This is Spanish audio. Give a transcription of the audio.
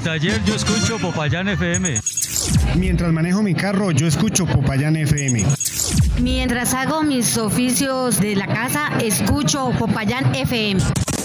taller yo escucho Popayán FM. Mientras manejo mi carro, yo escucho Popayán FM. Mientras hago mis oficios de la casa, escucho Popayán FM.